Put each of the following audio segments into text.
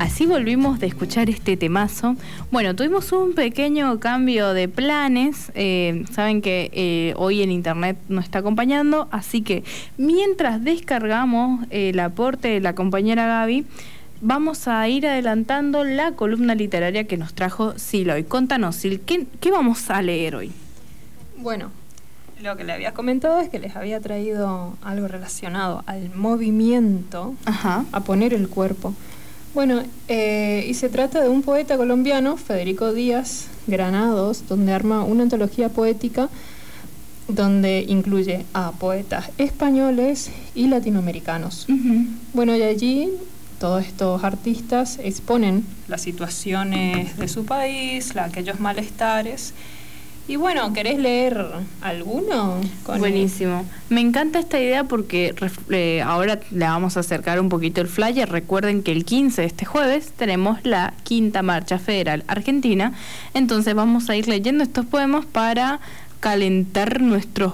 Así volvimos de escuchar este temazo. Bueno, tuvimos un pequeño cambio de planes. Saben que hoy en internet nos está acompañando, así que mientras descargamos el aporte de la compañera Gaby, vamos a ir adelantando la columna literaria que nos trajo Siloy. Contanos, Sil, ¿qué vamos a leer hoy? Bueno, lo que le había comentado es que les había traído algo relacionado al movimiento, a poner el cuerpo. Bueno, y se trata de un poeta colombiano, Federico Díaz Granados, donde arma una antología poética donde incluye a poetas españoles y latinoamericanos. Bueno, y allí todos estos artistas exponen las situaciones de su país, aquellos malestares. Y bueno, ¿querés leer alguno? Buenísimo. Me encanta esta idea porque ahora le vamos a acercar un poquito el flyer. Recuerden que el 15 de este jueves tenemos la Quinta Marcha Federal Argentina. Entonces vamos a ir leyendo estos poemas para calentar nuestros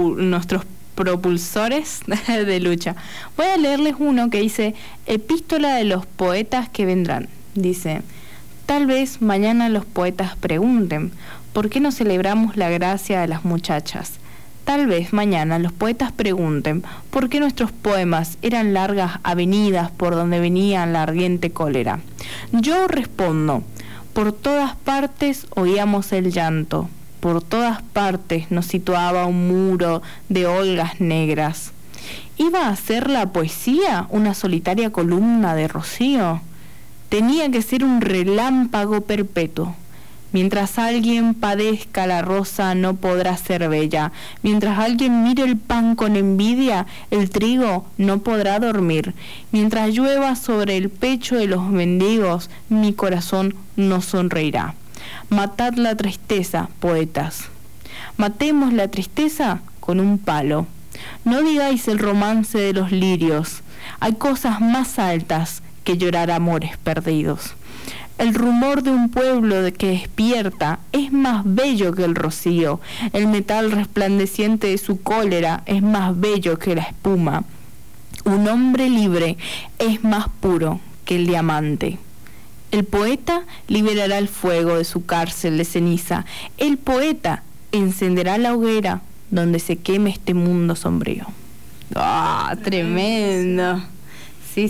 propulsores de lucha. Voy a leerles uno que dice: Epístola de los poetas que vendrán. Dice: tal vez mañana los poetas pregunten ¿por qué no celebramos la gracia de las muchachas? Tal vez mañana los poetas pregunten ¿por qué nuestros poemas eran largas avenidas por donde venía la ardiente cólera? Yo respondo: por todas partes oíamos el llanto, por todas partes nos situaba un muro de olgas negras. ¿Iba a ser la poesía una solitaria columna de rocío? Tenía que ser un relámpago perpetuo. Mientras alguien padezca la rosa no podrá ser bella. Mientras alguien mire el pan con envidia, el trigo no podrá dormir. Mientras llueva sobre el pecho de los mendigos, mi corazón no sonreirá. Matad la tristeza, poetas. Matemos la tristeza con un palo. No digáis el romance de los lirios. Hay cosas más altas que llorar amores perdidos. El rumor de un pueblo que despierta es más bello que el rocío. El metal resplandeciente de su cólera es más bello que la espuma. Un hombre libre es más puro que el diamante. El poeta liberará el fuego de su cárcel de ceniza. El poeta encenderá la hoguera donde se queme este mundo sombrío. ¡Ah, tremendo! Sí.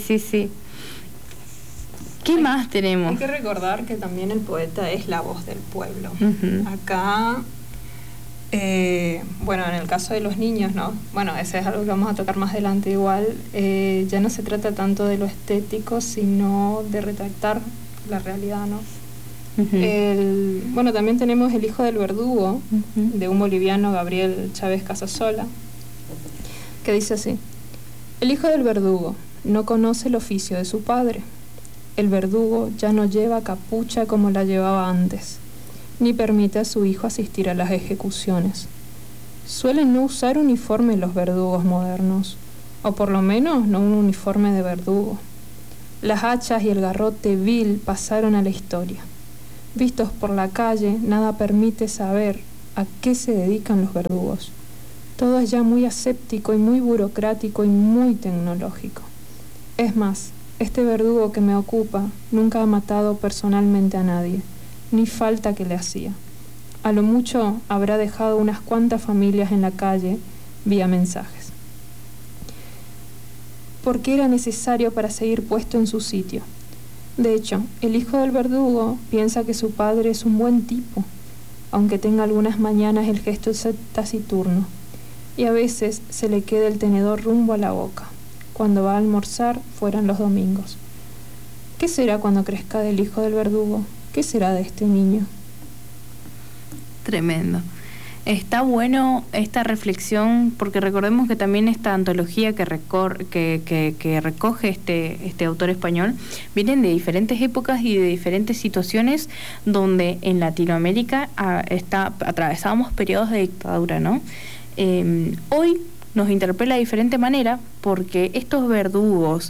¿Qué más tenemos? Hay que recordar que también el poeta es la voz del pueblo. Acá, bueno, en el caso de los niños, ¿no? Bueno, ese es algo que vamos a tocar más adelante igual. Ya no se trata tanto de lo estético, sino de retractar la realidad, ¿no? Bueno, también tenemos El hijo del verdugo, de un boliviano, Gabriel Chávez Casasola, que dice así: el hijo del verdugo no conoce el oficio de su padre. El verdugo ya no lleva capucha como la llevaba antes, ni permite a su hijo asistir a las ejecuciones. Suelen no usar uniforme los verdugos modernos, o por lo menos no un uniforme de verdugo. Las hachas y el garrote vil pasaron a la historia. Vistos por la calle, nada permite saber a qué se dedican los verdugos. Todo es ya muy aséptico y muy burocrático y muy tecnológico. Es más, este verdugo que me ocupa nunca ha matado personalmente a nadie, ni falta que le hacía. A lo mucho habrá dejado unas cuantas familias en la calle vía mensajes. Porque era necesario para seguir puesto en su sitio. De hecho, el hijo del verdugo piensa que su padre es un buen tipo, aunque tenga algunas mañanas el gesto taciturno, y a veces se le queda el tenedor rumbo a la boca. Cuando va a almorzar fueran los domingos. ¿Qué será cuando crezca del hijo del verdugo? ¿Qué será de este niño? Tremendo. Está bueno esta reflexión porque recordemos que también esta antología que recoge este autor español vienen de diferentes épocas y de diferentes situaciones donde en Latinoamérica atravesábamos periodos de dictadura, ¿no? Hoy nos interpela de diferente manera porque estos verdugos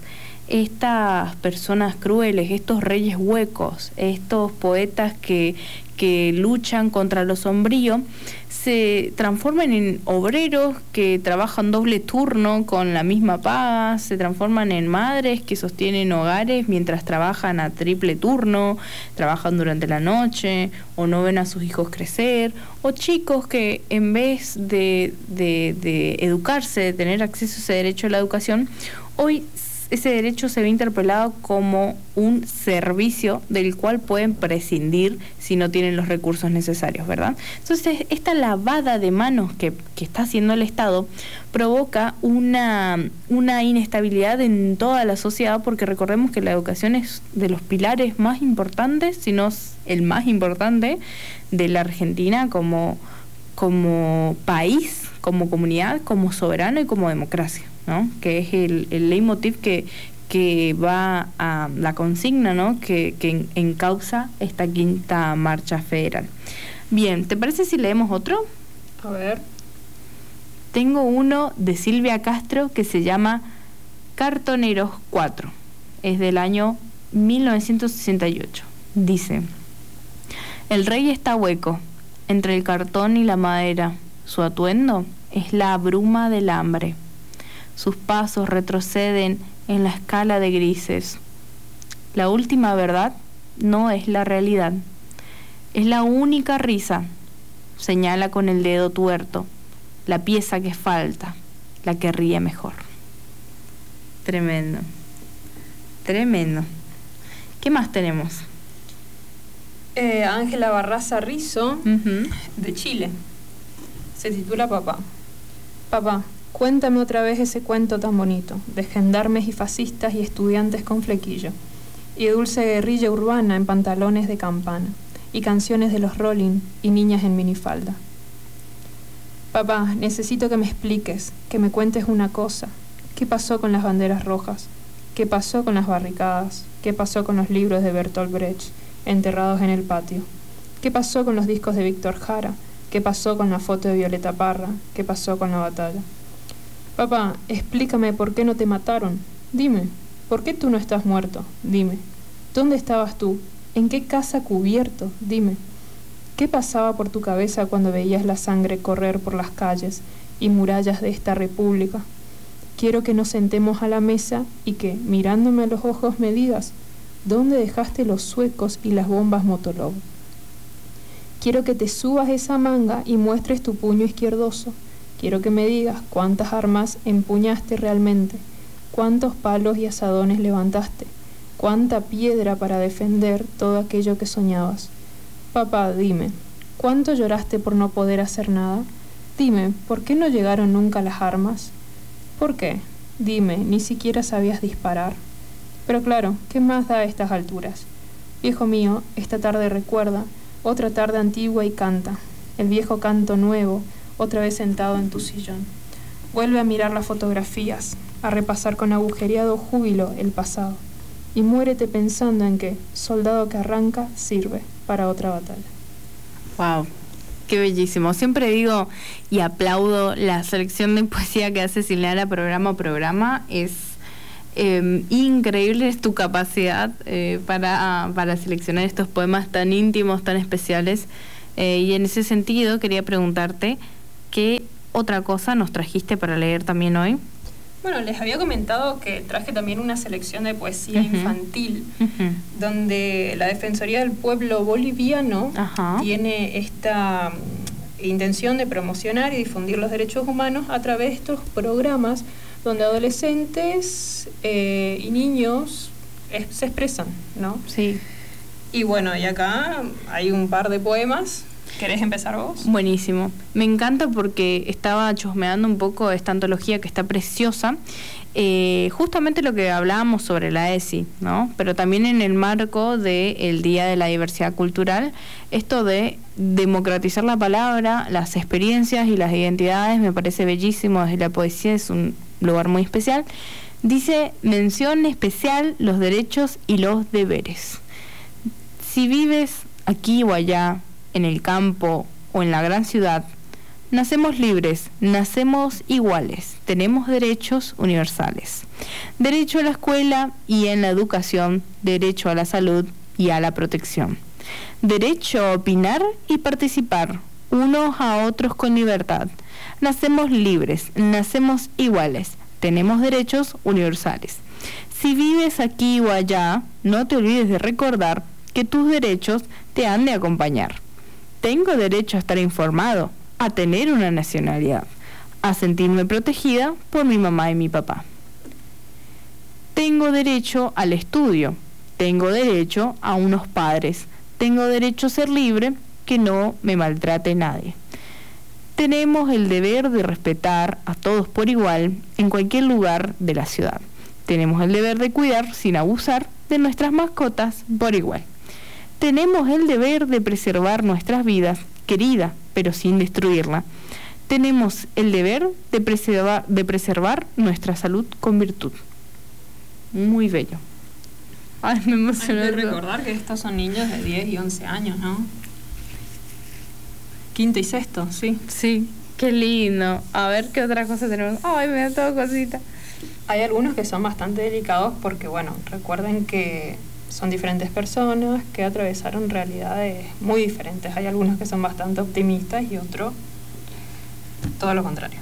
estas personas crueles, estos reyes huecos, estos poetas que luchan contra lo sombrío, se transforman en obreros que trabajan doble turno con la misma paga, se transforman en madres que sostienen hogares mientras trabajan a triple turno, trabajan durante la noche o no ven a sus hijos crecer, o chicos que en vez de educarse, de tener acceso a ese derecho a la educación, hoy ese derecho se ve interpelado como un servicio del cual pueden prescindir si no tienen los recursos necesarios, ¿verdad? Entonces, esta lavada de manos que está haciendo el Estado provoca una inestabilidad en toda la sociedad, porque recordemos que la educación es de los pilares más importantes, si no es el más importante, de la Argentina como país, como comunidad, como soberano y como democracia, ¿no? Que es el leitmotiv que va a la consigna, ¿no? que encausa esta quinta marcha federal. Bien, ¿te parece si leemos otro? A ver. Tengo uno de Silvia Castro que se llama Cartoneros 4. Es del año 1968. Dice: el rey está hueco entre el cartón y la madera. Su atuendo es la bruma del hambre. Sus pasos retroceden en la escala de grises. La última verdad no es la realidad. Es la única risa. Señala con el dedo tuerto la pieza que falta, la que ríe mejor. Tremendo. Tremendo. ¿Qué más tenemos? Ángela Barraza Rizo, de Chile. Se titula Papá. Papá, cuéntame otra vez ese cuento tan bonito, de gendarmes y fascistas y estudiantes con flequillo, y dulce guerrilla urbana en pantalones de campana, y canciones de los Rolling y niñas en minifalda. Papá, necesito que me expliques, que me cuentes una cosa. ¿Qué pasó con las banderas rojas? ¿Qué pasó con las barricadas? ¿Qué pasó con los libros de Bertolt Brecht enterrados en el patio? ¿Qué pasó con los discos de Víctor Jara? ¿Qué pasó con la foto de Violeta Parra? ¿Qué pasó con la batalla? Papá, explícame por qué no te mataron. Dime, ¿por qué tú no estás muerto? Dime, ¿dónde estabas tú? ¿En qué casa cubierto? Dime, ¿qué pasaba por tu cabeza cuando veías la sangre correr por las calles y murallas de esta república? Quiero que nos sentemos a la mesa y que, mirándome a los ojos, me digas, ¿dónde dejaste los suecos y las bombas Motolov? Quiero que te subas esa manga y muestres tu puño izquierdoso. Quiero que me digas cuántas armas empuñaste realmente, cuántos palos y asadones levantaste, cuánta piedra para defender todo aquello que soñabas. Papá, dime, ¿cuánto lloraste por no poder hacer nada? Dime, ¿por qué no llegaron nunca las armas? ¿Por qué? Dime, ¿ni siquiera sabías disparar? Pero claro, ¿qué más da a estas alturas? Viejo mío, esta tarde recuerda, otra tarde antigua y canta, el viejo canto nuevo, otra vez sentado en tu sillón. Vuelve a mirar las fotografías, a repasar con agujereado júbilo el pasado, y muérete pensando en que, soldado que arranca, sirve para otra batalla. Wow, qué bellísimo. Siempre digo y aplaudo la selección de poesía que hace Silnara programa a programa. Es increíble, es tu capacidad para seleccionar estos poemas tan íntimos, tan especiales. Y en ese sentido quería preguntarte, ¿qué otra cosa nos trajiste para leer también hoy? Bueno, les había comentado que traje también una selección de poesía infantil, donde la Defensoría del Pueblo Boliviano tiene esta intención de promocionar y difundir los derechos humanos a través de estos programas donde adolescentes y niños se expresan, ¿no? Sí. Y bueno, y acá hay un par de poemas. ¿Querés empezar vos? Buenísimo. Me encanta porque estaba chusmeando un poco esta antología que está preciosa. Justamente lo que hablábamos sobre la ESI, ¿no? Pero también en el marco del Día de la Diversidad Cultural, esto de democratizar la palabra, las experiencias y las identidades me parece bellísimo. Desde la poesía es un lugar muy especial. Dice, mención especial, los derechos y los deberes. Si vives aquí o allá, en el campo o en la gran ciudad, Nacemos libres, nacemos iguales, tenemos derechos universales. Derecho a la escuela y en la educación, derecho a la salud y a la protección. Derecho a opinar y participar, unos a otros con libertad. Nacemos libres, nacemos iguales, tenemos derechos universales. Si vives aquí o allá, no te olvides de recordar que tus derechos te han de acompañar. Tengo derecho a estar informado, a tener una nacionalidad, a sentirme protegida por mi mamá y mi papá. Tengo derecho al estudio, tengo derecho a unos padres, tengo derecho a ser libre, que no me maltrate nadie. Tenemos el deber de respetar a todos por igual en cualquier lugar de la ciudad. Tenemos el deber de cuidar sin abusar de nuestras mascotas por igual. Tenemos el deber de preservar nuestras vidas, querida, pero sin destruirla. Tenemos el deber de preservar nuestra salud con virtud. Muy bello. Ay, me emocionó. Hay que recordar que estos son niños de 10 y 11 años, ¿no? Quinto y sexto, sí. Sí, qué lindo. A ver qué otra cosa tenemos. Ay, me da todo cosita. Hay algunos que son bastante delicados porque, bueno, recuerden que son diferentes personas que atravesaron realidades muy diferentes. Hay algunos que son bastante optimistas y otros todo lo contrario.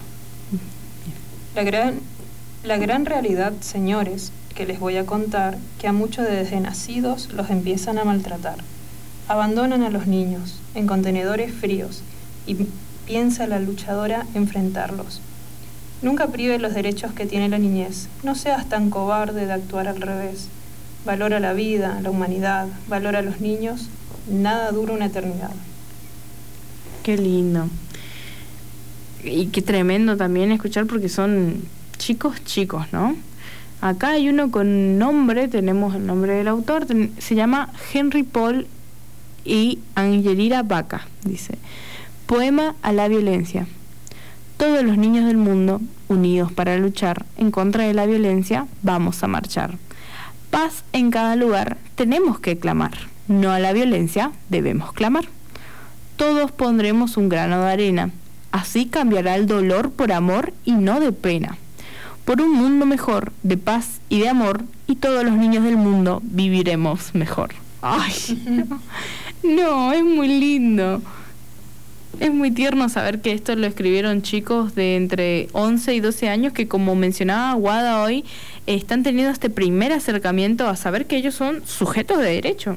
La gran realidad, señores, que les voy a contar, que a muchos desde nacidos los empiezan a maltratar. Abandonan a los niños en contenedores fríos y piensa la luchadora enfrentarlos. Nunca prive los derechos que tiene la niñez. No seas tan cobarde de actuar al revés. Valora la vida, la humanidad, valora a los niños. Nada dura una eternidad. Qué lindo. Y qué tremendo también escuchar porque son chicos, ¿no? Acá hay uno con nombre, tenemos el nombre del autor, se llama Henry Paul y Angelina Vaca, dice. Poema a la violencia. Todos los niños del mundo, unidos para luchar en contra de la violencia, vamos a marchar. Paz en cada lugar, tenemos que clamar. No a la violencia, debemos clamar. Todos pondremos un grano de arena. Así cambiará el dolor por amor y no de pena. Por un mundo mejor, de paz y de amor, y todos los niños del mundo viviremos mejor. Ay, no, es muy lindo. Es muy tierno saber que esto lo escribieron chicos de entre 11 y 12 años que, como mencionaba Guada hoy, están teniendo este primer acercamiento a saber que ellos son sujetos de derecho.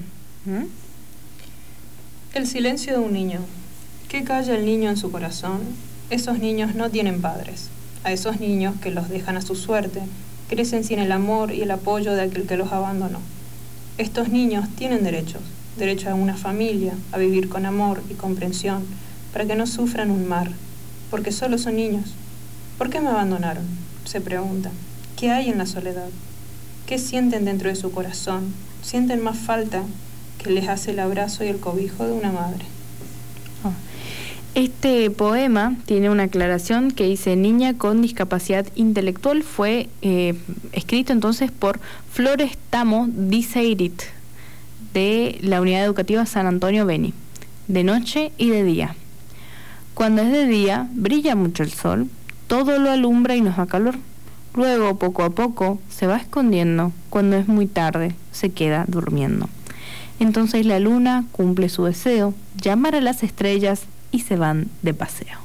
El silencio de un niño. ¿Qué calla el niño en su corazón? Esos niños no tienen padres. A esos niños que los dejan a su suerte, crecen sin el amor y el apoyo de aquel que los abandonó. Estos niños tienen derechos, derecho a una familia, a vivir con amor y comprensión, para que no sufran un mar, porque solo son niños. ¿Por qué me abandonaron?, se preguntan. ¿Qué hay en la soledad? ¿Qué sienten dentro de su corazón? Sienten más falta que les hace el abrazo y el cobijo de una madre. Este poema tiene una aclaración que dice: niña con discapacidad intelectual. Fue escrito entonces por Flores Tamo Diceirit, de la Unidad Educativa San Antonio Beni, de noche y de día. Cuando es de día, brilla mucho el sol, todo lo alumbra y nos da calor. Luego, poco a poco, se va escondiendo. Cuando es muy tarde, se queda durmiendo. Entonces la luna cumple su deseo, llamar a las estrellas y se van de paseo.